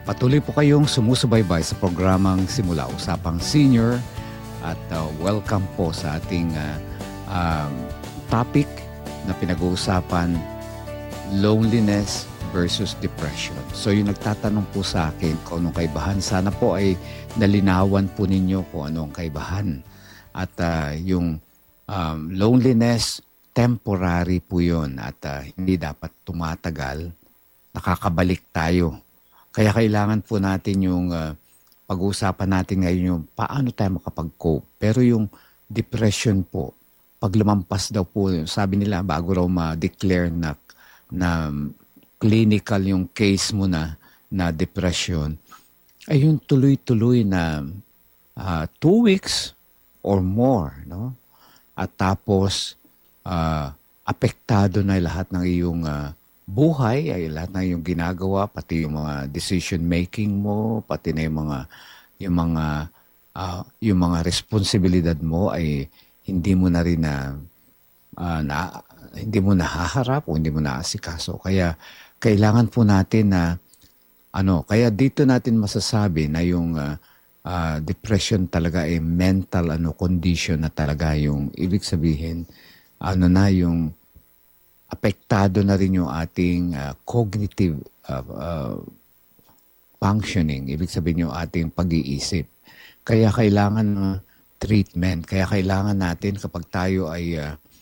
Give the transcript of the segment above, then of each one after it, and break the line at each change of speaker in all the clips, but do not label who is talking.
Patuloy po kayong sumusubaybay sa programang Simula Usapang Senior at welcome po sa ating topic na pinag-uusapan, loneliness versus depression. So yung nagtatanong po sa akin kung anong kaibahan, sana po ay nalinawan po ninyo kung anong kaibahan. At yung loneliness, temporary po yun at hindi dapat tumatagal, nakakabalik tayo. Kaya kailangan po natin yung pag-uusapan natin ngayon yung paano tayo makapag-cope. Pero yung depression po, pag lumampas daw po, sabi nila bago raw ma-declare na clinical yung case mo na depression, ay yung tuloy-tuloy na 2 weeks or more. No? At tapos, apektado na lahat ng iyong buhay, ay lahat ng iyong ginagawa, pati yung mga decision making mo, pati na yung mga responsibilidad mo ay hindi mo na rin hindi mo nahaharap o hindi mo naasikaso. Kaya kailangan po natin na kaya dito natin masasabi na yung depression talaga ay mental condition na talaga, yung ibig sabihin yung apektado na rin yung ating cognitive functioning, ibig sabihin yung ating pag-iisip. Kaya kailangan ng treatment, kaya kailangan natin kapag tayo ay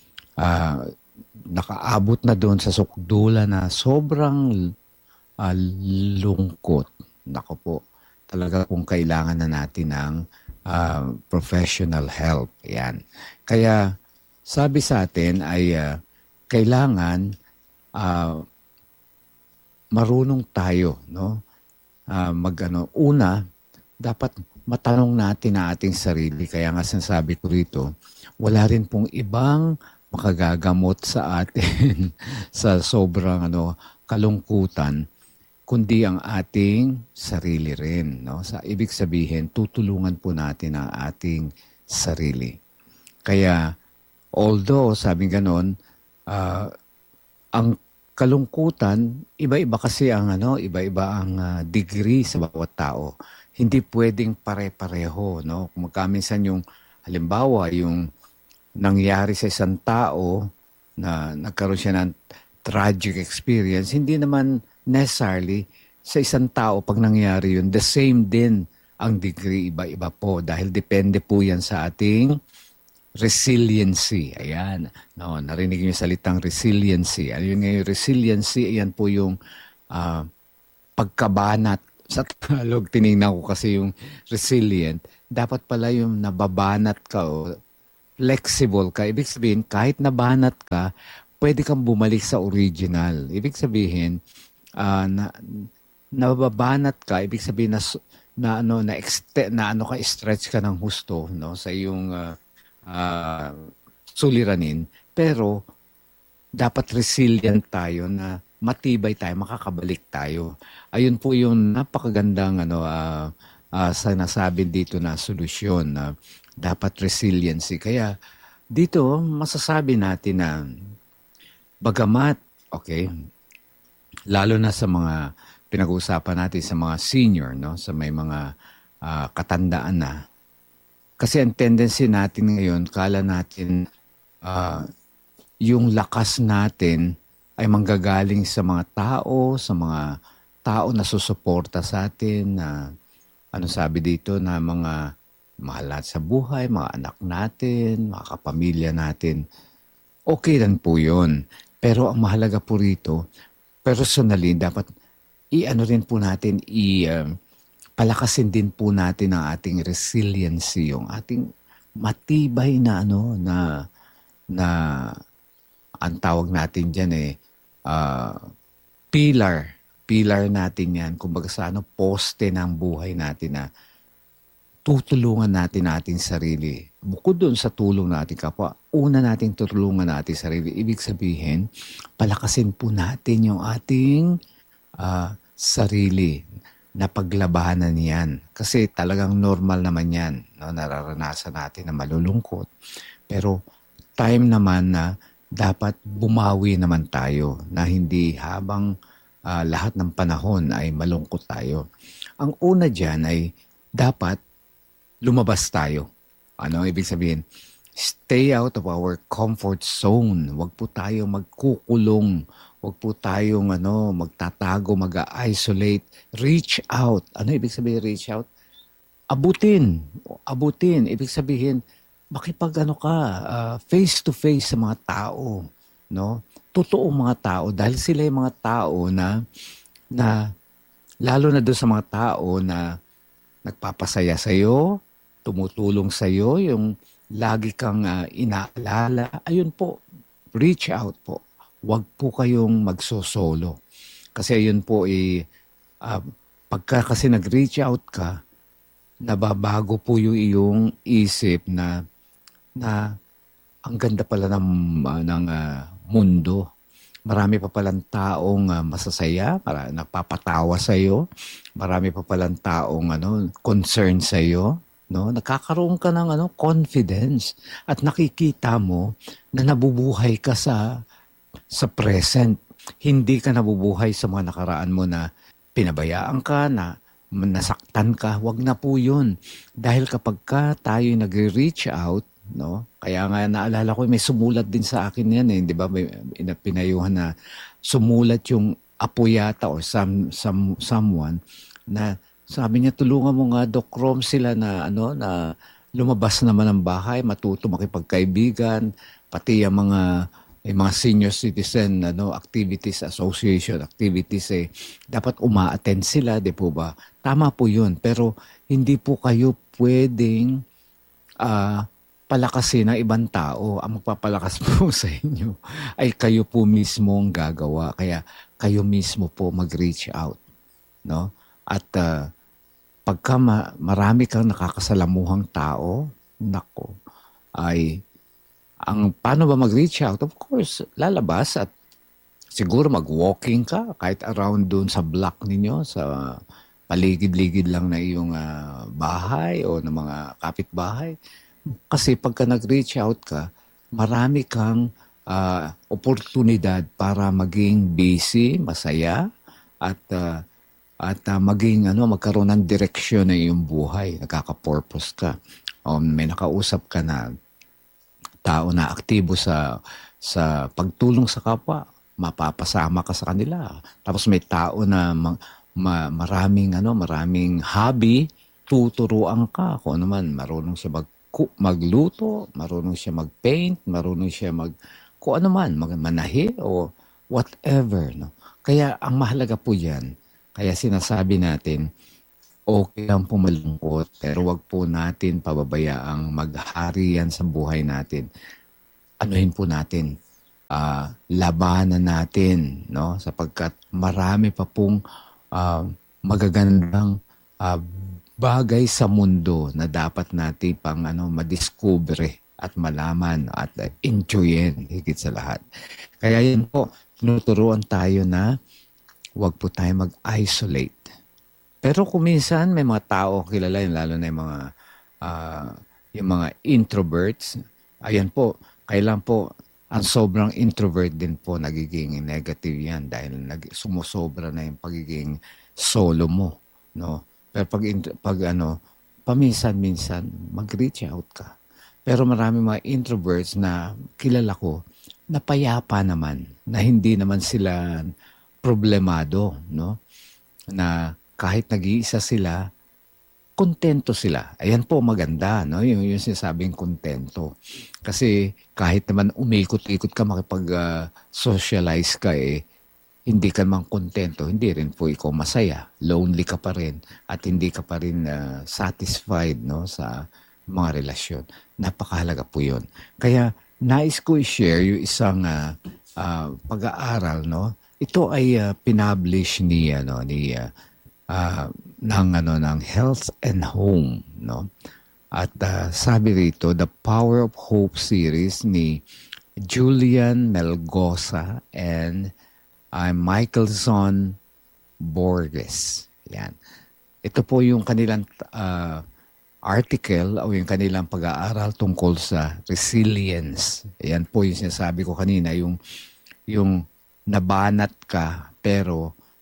nakaabot na doon sa sukdula na sobrang lungkot, nako po, talaga kung kailangan na natin ng professional help. Yan. Kaya sabi sa atin ay kailangan marunong tayo, no? Una, dapat matanong natin ang ating sarili. Kaya nga sinasabi ko rito, wala rin pong ibang makagagamot sa atin sa sobrang kalungkutan, kundi ang ating sarili rin, no? Sa ibig sabihin, tutulungan po natin ang ating sarili. Kaya although sabi ganon, ang kalungkutan, iba-iba kasi ang iba-iba ang degree sa bawat tao. Hindi pwedeng pare-pareho, no? Kung magkaminsan yung halimbawa yung nangyari sa isang tao na nagkaroon siya ng tragic experience, hindi naman necessarily sa isang tao pag nangyari yun, the same din ang degree, iba-iba po dahil depende po yan sa ating resiliency. Ayan. No, narinig niyo yung salitang resiliency. Ano yung resiliency? Ayan po yung pagkabanat. Sa Tagalog, tinignan ko kasi yung resilient. Dapat pala yung nababanat ka o flexible ka. Ibig sabihin, kahit nabanat ka, pwede kang bumalik sa original. Ibig sabihin, nababanat ka, ibig sabihin na stretch ka ng husto, no, sa iyong suliranin, pero dapat resilient tayo na matibay tayo, makakabalik tayo. Ayun po yung napakagandang sinasabi dito na solusyon na dapat resiliency. Kaya dito masasabi natin na bagamat, okay, lalo na sa mga pinag-uusapan natin sa mga senior, no, sa may mga katandaan na. Kasi ang tendency natin ngayon, kala natin yung lakas natin ay manggagaling sa mga tao na susuporta sa atin, na sabi dito, na mga mahal natin sa buhay, mga anak natin, mga kapamilya natin. Okay lang po yun. Pero ang mahalaga po rito, personally, dapat rin po natin, palakasin din po natin ang ating resiliency, yung ating matibay na na ang tawag natin dyan pillar natin yan, kumbaga sa poste ng buhay natin na tutulungan natin ating sarili. Bukod doon sa tulong natin kapwa, una nating tutulungan natin sarili. Ibig sabihin, palakasin po natin yung ating sarili na paglabanan yan. Kasi talagang normal naman yan. No? Nararanasan natin na malulungkot. Pero time naman na dapat bumawi naman tayo, na hindi habang lahat ng panahon ay malungkot tayo. Ang una diyan ay dapat lumabas tayo. Ano ang ibig sabihin? Stay out of our comfort zone. Huwag po tayong magkukulong. Huwag po tayong magtatago, mag-isolate. Reach out. Ano ibig sabihin reach out? Abutin. Abutin. Ibig sabihin, face to face sa mga tao. No? Totoong mga tao. Dahil sila yung mga tao na lalo na doon sa mga tao na nagpapasaya sa'yo, tumutulong sa'yo, yung lagi kang inaalala. Ayun po, reach out po. Huwag po kayong magsosolo. Kasi ayun po, pagka kasi nag-reach out ka, nababago po yung iyong isip na ang ganda pala ng mundo. Marami pa palang taong masasaya, nagpapatawa sa iyo. Marami pa palang taong concern sa iyo, no? Nakakaroon ka ng confidence at nakikita mo na nabubuhay ka sa present. Hindi ka nabubuhay sa mga nakaraan mo na pinabayaan ka, na nasaktan ka. Wag na po 'yun. Dahil kapag tayo nagre-reach out, no? Kaya nga naalala ko, may sumulat din sa akin yan eh, 'di ba? May pinayuhan na sumulat yung apo yata or someone na sabi niya, tulungan mo nga Doc Rom sila na na lumabas naman ng bahay, matuto makipagkaibigan, pati yung mga senior citizen activities, association activities dapat uma-attend sila, 'di po ba? Tama po 'yun, pero hindi po kayo pwedeng palakasin ng ibang tao. Ang magpapalakas po sa inyo ay kayo po mismo ang gagawa. Kaya kayo mismo po mag-reach out, no? At pagka marami kang nakakasalamuhang tao, nako, ay paano ba mag-reach out? Of course, lalabas at siguro mag-walking ka kahit around doon sa block ninyo, sa paligid-ligid lang na iyong bahay o ng mga kapitbahay. Kasi pagka nag-reach out ka, marami kang oportunidad para maging busy, masaya, at maging magkaroon ng direksyon na iyong buhay. Nagkaka-purpose ka. May nakausap ka na tao na aktibo sa pagtulong sa kapwa, mapapasama ka sa kanila. Tapos may tao na maraming hobby, tuturuan ka. Kung ano man, marunong siya magluto, marunong siya mag-paint, marunong siya kung ano man, manahi o whatever. No? Kaya ang mahalaga po yan, kaya sinasabi natin, okay lang po malungkot, pero wag po natin pababayaang maghari yan sa buhay natin. Anuhin po natin, labanan natin, no? Sapagkat marami pa pong magagandang bagay sa mundo na dapat natin pang madiskubre at malaman at enjoyin higit sa lahat. Kaya yan po, tinuturuan tayo na huwag po tayo mag-isolate. Pero kung minsan may mga tao kilala yun, lalo na yung mga introverts, ayan po, kailan po ang sobrang introvert din po nagiging negative yan dahil sumusobra na yung pagiging solo mo, no? Pero paminsan-minsan, mag-reach out ka. Pero marami mga introverts na kilala ko, na payapa naman, na hindi naman sila problemado, no? Na kahit nag-iisa sila, kontento sila. Ayan po maganda, no? Yung sinasabing kontento. Kasi kahit naman umikot-ikot ka, makipag-socialize ka hindi ka naman kontento, hindi rin po ikaw masaya. Lonely ka pa rin at hindi ka pa rin satisfied, no, sa mga relasyon. Napakahalaga po yun. Kaya nais ko i-share yung isang pag-aaral, no. Ito ay pinablish ng Health and Home, no. At sabi rito, The Power of Hope series ni Julian Melgoza and Michelson Borges. Yan. Ito po yung kanilang article o yung kanilang pag-aaral tungkol sa resilience. Yan po yung sinasabi ko kanina, yung nabanat ka pero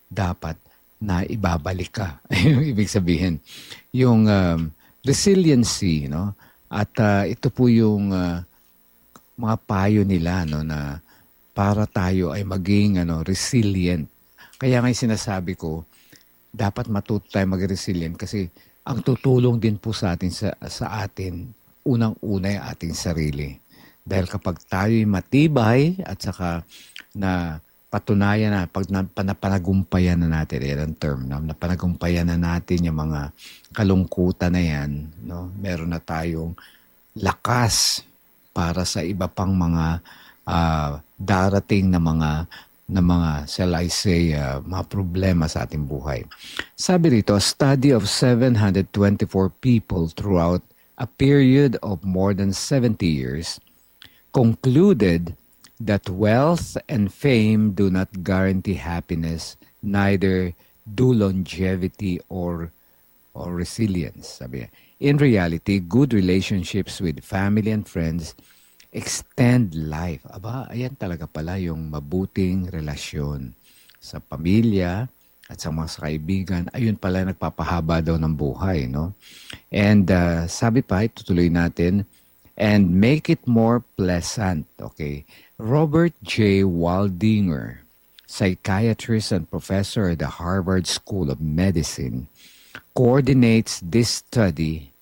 dapat na ibabalik ka. Yung ibig sabihin. Yung resiliency, no? At ito po yung mga payo nila, no, na para tayo ay maging resilient. Kaya nga sinasabi ko, dapat matuto tayo mag-resilient kasi ang tutulong din po sa atin sa atin unang-una yung ating sarili. Dahil kapag tayo'y matibay at saka na patunayan na, pag napanagumpayan na natin, yan ang term, napanagumpayan na natin yung mga kalungkutan na yan, no? Meron na tayong lakas para sa iba pang mga darating na mga, shall I say, mga problema sa ating buhay. Sabi rito, a study of 724 people throughout a period of more than 70 years concluded that wealth and fame do not guarantee happiness, neither do longevity or resilience. Sabi, in reality, good relationships with family and friends extend life. Aba, ayan talaga pala yung mabuting relasyon sa pamilya at sa mga kaibigan. Ayun pala nagpapahaba daw ng buhay, no? And sabi pa, itutuloy natin, and make it more pleasant. Okay. Robert J. Waldinger, psychiatrist and professor at the Harvard School of Medicine, coordinates this study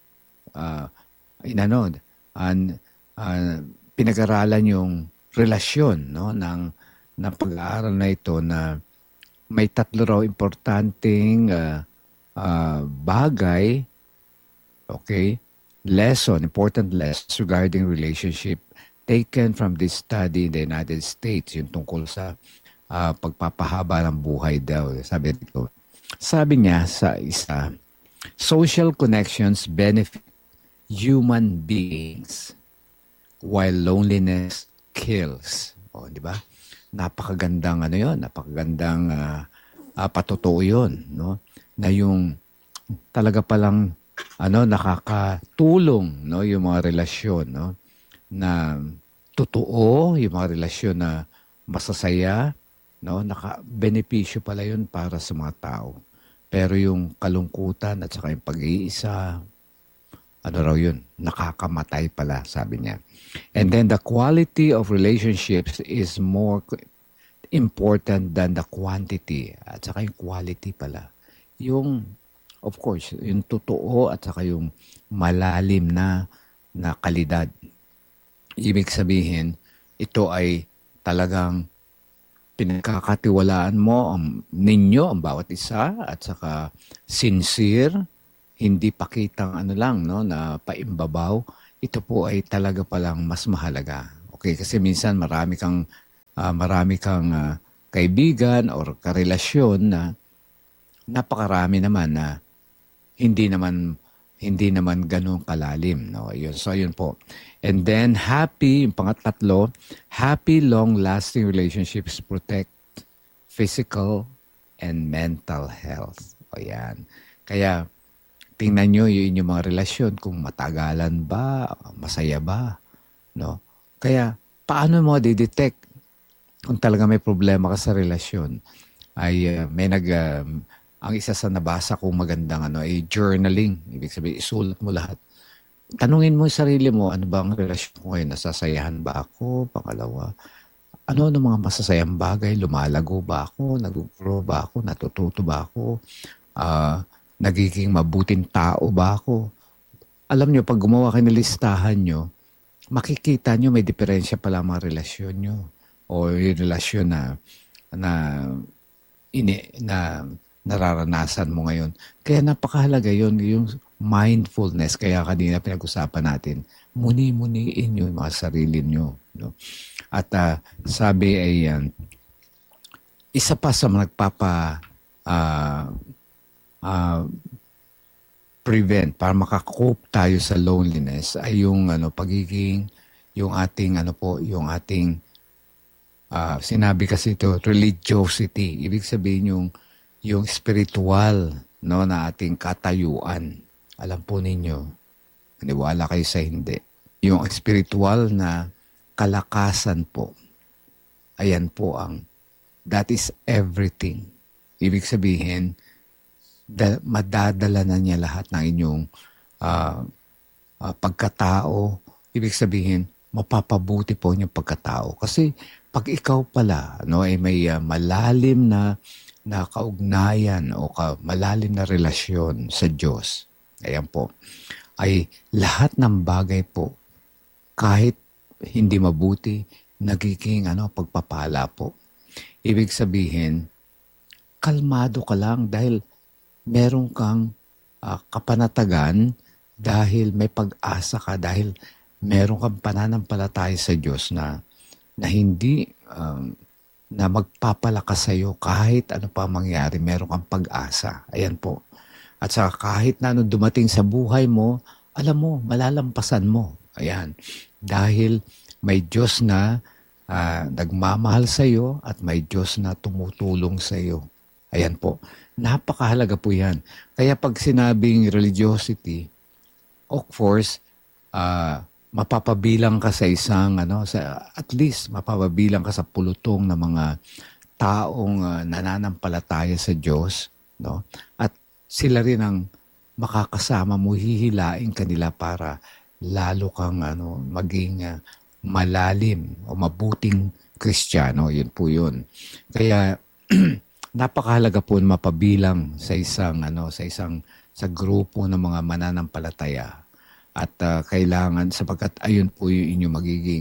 pinag-aralan yung relasyon, no, ng pag-aaral na ito na may 3 raw importanteng bagay, okay, important lessons regarding relationship taken from this study in the United States, yung tungkol sa pagpapahaba ng buhay daw. Sabi niya sa isa, social connections benefit human beings while loneliness kills. O, di ba? Napakagandang napakagandang patotoo yun, no? Na yung talaga palang nakakatulong, no, yung mga relasyon, no, na totoo, yung mga relasyon na masasaya, no, benepisyo pala yun para sa mga tao. Pero yung kalungkutan at saka yung pag-iisa, yun, nakakamatay pala, sabi niya. And then the quality of relationships is more important than the quantity. At saka yung quality pala. Yung, of course, yung totoo at saka yung malalim na kalidad. Ibig sabihin, ito ay talagang pinagkakatiwalaan mo ninyo, ang bawat isa, at saka sincere, hindi pakitang no, na paimbabaw. Ito po ay talaga palang mas mahalaga. Okay, kasi minsan marami kang kaibigan or karelasyon na napakarami naman na hindi naman ganun kalalim, no. So ayun po. And then yung pangatlo, happy long-lasting relationships protect physical and mental health. O yan. Kaya tingnan nyo yung mga relasyon, kung matagalan ba, masaya ba, no? Kaya, paano mo di-detect kung talaga may problema ka sa relasyon? Ay, ang isa sa nabasa kong magandang ay journaling. Ibig sabihin, isulat mo lahat. Tanungin mo yung sarili mo, ano ba ang relasyon ko ngayon? Nasasayahan ba ako? Pangalawa, ano mga masasayang bagay? Lumalago ba ako? Nag-grow ba ako? Natututo ba ako? Nagiging mabuting tao ba ako? Alam nyo, pag gumawa kayo ng listahan nyo, makikita nyo may diferensya pala mga relasyon nyo. O yung relasyon na nararanasan mo ngayon. Kaya napakahalaga yun, yung mindfulness. Kaya kanina pinag-usapan natin, muni-muniin nyo yung mga sarili nyo. No? At sabi ay isa pa sa prevent para makakope tayo sa loneliness ay yung yung ating sinabi kasi ito religiosity. Ibig sabihin yung spiritual, no, na ating katayuan. Alam po ninyo, maniwala kayo sa hindi. Yung spiritual na kalakasan po. Ayan po that is everything. Ibig sabihin, madadala na niya lahat ng inyong ah, pagkatao. Ibig sabihin, mapapabuti po yung pagkatao. Kasi pag ikaw pala ay may malalim na kaugnayan o malalim na relasyon sa Diyos, ayan po, ay lahat ng bagay po, kahit hindi mabuti, nagiging pagpapala po. Ibig sabihin, kalmado ka lang dahil meron kang kapanatagan, dahil may pag-asa ka, dahil meron kang pananampalataya sa Diyos na hindi na magpapalakas sa iyo kahit ano pa mangyari, meron kang pag-asa. Ayan po. At saka kahit na dumating sa buhay mo, alam mo, malalampasan mo. Ayan. Dahil may Diyos na nagmamahal sa iyo at may Diyos na tumutulong sa iyo. Ayan po. Napakahalaga po yan. Kaya pag sinabing religiosity, of course, mapapabilang ka sa isang, at least mapapabilang ka sa pulutong ng mga taong nananampalataya sa Diyos, no? At sila rin ang makakasama mo, hihilain kanila para lalo kang maging malalim o mabuting Kristiyano. Yun po yun. Kaya napakahalaga po mapabilang sa sa grupo ng mga mananampalataya. At kailangan, sapagkat ayun po yung inyong magiging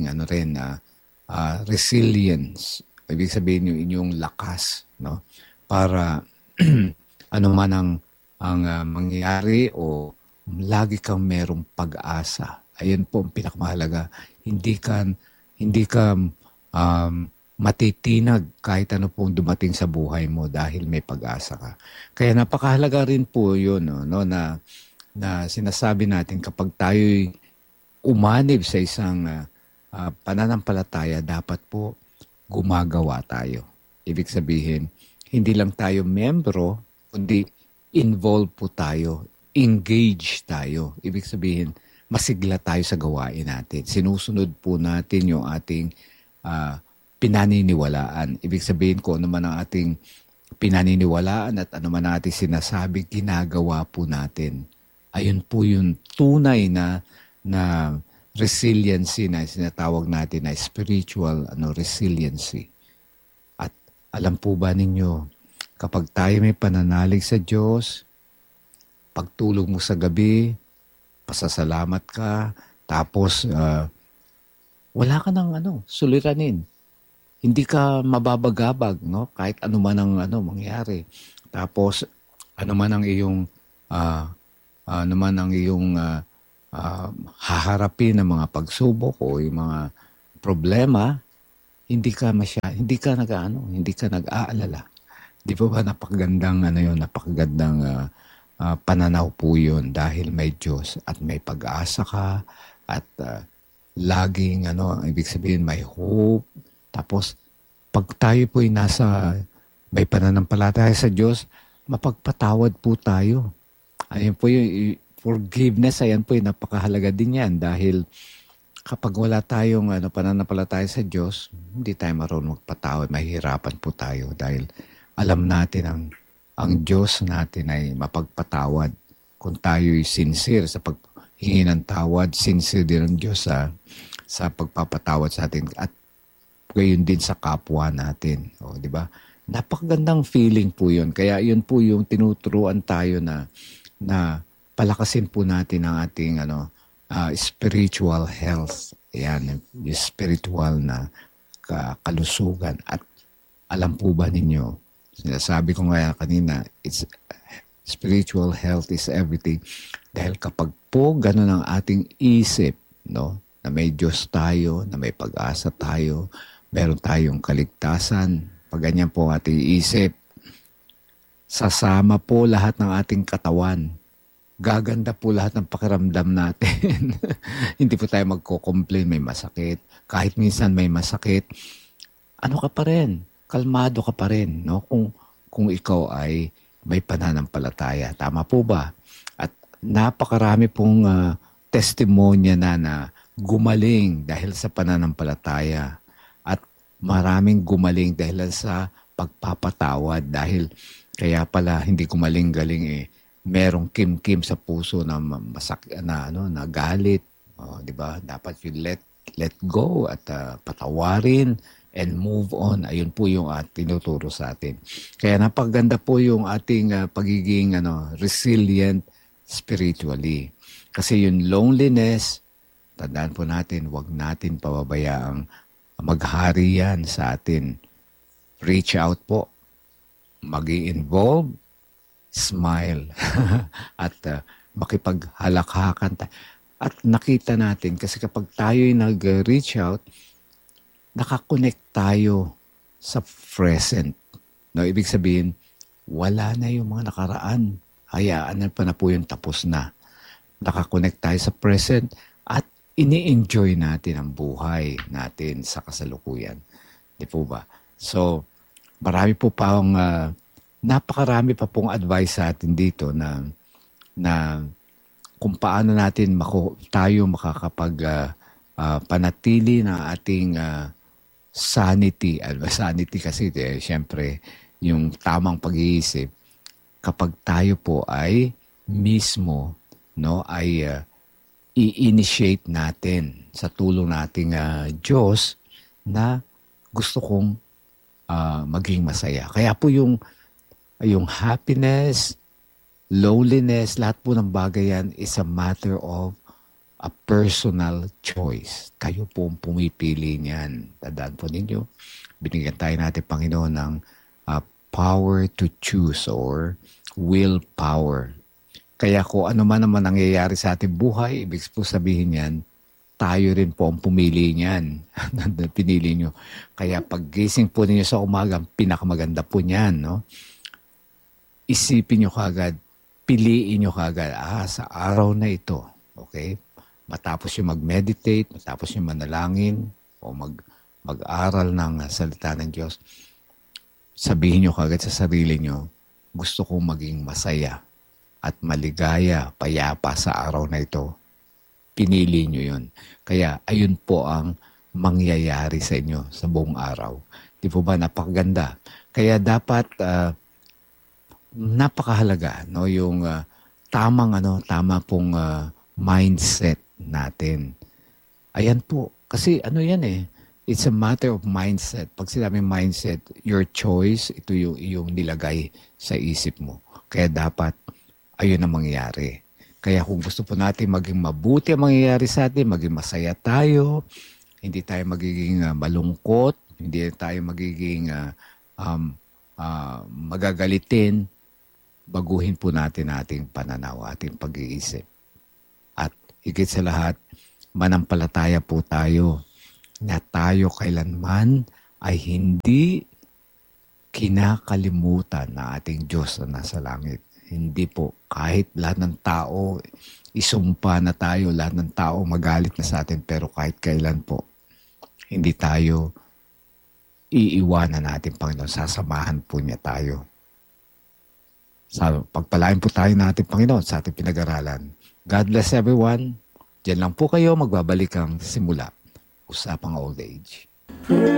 resilience. Ibig sabihin yung inyong lakas, no? Para ano man ang mangyari o lagi kang merong pag-asa. Ayun po ang pinakamahalaga. Hindi ka matitinag kahit ano pong dumating sa buhay mo dahil may pag-asa ka. Kaya napakahalaga rin po yun, no, na sinasabi natin kapag tayo'y umanib sa isang pananampalataya, dapat po gumagawa tayo. Ibig sabihin, hindi lang tayo membro, kundi involved po tayo, engage tayo. Ibig sabihin, masigla tayo sa gawain natin. Sinusunod po natin yung ating pinaniniwalaan. Ibig sabihin ko, ano man ang ating pinaniniwalaan at ano man ang ating sinasabi, ginagawa po natin. Ayun po yung tunay na resiliency na sinatawag natin na spiritual resiliency. At alam po ba ninyo, kapag tayo may pananalig sa Diyos, pagtulog mo sa gabi, pasasalamat ka, tapos wala ka ng suliranin. Hindi ka mababagabag, no? Kahit ano man ang mangyari. Tapos ano man ang iyong haharapin ng mga pagsubok o yung mga problema, hindi ka nag-aalala. Di ba napakagandang napakagandang pananaw po yun dahil may Diyos at may pag-asa ka at laging ibig sabihin may hope. Tapos pag tayo po'y may pananampalataya sa Diyos, mapagpatawad po tayo. Ayun po yung forgiveness, ayan po yung napakahalaga din yan dahil kapag wala tayong pananampalataya sa Diyos, hindi tayo marunong magpatawad, mahihirapan po tayo dahil alam natin ang Diyos natin ay mapagpatawad. Kung tayo'y sincere sa paghingi ng tawad, sincere din ang Diyos sa pagpapatawad sa atin at gayon din sa kapwa natin. O, di ba? Napakagandang feeling po yun. Kaya yun po yung tinuturuan tayo na palakasin po natin ang ating spiritual health. Ayan, yung spiritual na kalusugan. At alam po ba ninyo, sinasabi ko nga kanina, spiritual health is everything. Dahil kapag po ganun ang ating isip, no, na may Diyos tayo, na may pag-asa tayo, meron tayong kaligtasan, pag ganyan po ating isip, sasama po lahat ng ating katawan. Gaganda po lahat ng pakiramdam natin. Hindi po tayo magko-complain, may masakit. Kahit minsan may masakit, ka pa rin, kalmado ka pa rin, no? Kung ikaw ay may pananampalataya. Tama po ba? At napakarami pong testimonya na gumaling dahil sa pananampalataya. At maraming gumaling dahil sa pagpapatawad dahil Kaya pala hindi gumaling-galing eh. Merong kim-kim sa puso na na galit, oh, 'di ba? Dapat you let go at patawarin and move on. Ayun po yung tinuturo sa atin. Kaya napaganda po yung ating pagiging resilient spiritually. Kasi yung loneliness, tandaan po natin, wag natin pababayaang maghari yan sa atin. Reach out po, mag-i-involve, smile, at makipaghalakhakan tayo. At nakita natin, kasi kapag tayo'y nag-reach out, nakakonect tayo sa present. No, ibig sabihin, wala na yung mga nakaraan. Hayaan na pa na po yung tapos na. Nakakonect tayo sa present at ini-enjoy natin ang buhay natin sa kasalukuyan. Di po ba? So, marami po napakarami pa pong advice sa atin dito na kung paano natin tayo panatili na ating sanity. Sanity kasi, syempre, yung tamang pag-iisip, kapag tayo po ay mismo ay i-initiate natin sa tulong nating Diyos na gusto kong maging masaya. Kaya po yung happiness, loneliness, lahat po ng bagay yan is a matter of a personal choice. Kayo po ang pumipili niyan. Tandaan po ninyo, binigyan tayo natin, Panginoon, ng power to choose or willpower. Kaya kung ano man naman nangyayari sa ating buhay, ibig po sabihin yan, tayo rin po ang pumili niyan. Pinili nyo. Kaya paggising po ninyo sa umaga, pinakamaganda po niyan, no? Isipin nyo kagad, piliin nyo kagad, sa araw na ito, okay? Matapos yung mag-meditate, matapos yung manalangin, o mag-aral ng salita ng Diyos, sabihin nyo kagad sa sarili nyo, gusto kong maging masaya at maligaya, payapa sa araw na ito. Pinili nyo yun. Kaya ayun po ang mangyayari sa inyo sa buong araw. Di po ba napakaganda? Kaya dapat napakahalaga yung tama pong mindset natin. Ayan po. Kasi yan it's a matter of mindset. Pag sinabing mindset, your choice, ito yung iyong nilagay sa isip mo. Kaya dapat ayun ang mangyayari. Kaya kung gusto po natin maging mabuti ang mangyayari sa atin, maging masaya tayo, hindi tayo magiging malungkot, hindi tayo magiging magagalitin, baguhin po natin ating pananaw, ating pag-iisip. At higit sa lahat, manampalataya po tayo na tayo kailanman ay hindi kinakalimutan na ating Diyos na nasa langit. Hindi po. Kahit lahat ng tao, isumpa na tayo, lahat ng tao magalit na sa atin, pero kahit kailan po, hindi tayo iiwanan natin, Panginoon. Sasamahan po niya tayo. Pagpalain po tayo natin, Panginoon, sa ating pinag-aralan. God bless everyone. Diyan lang po kayo, magbabalik ang simula. Usapang Old Age.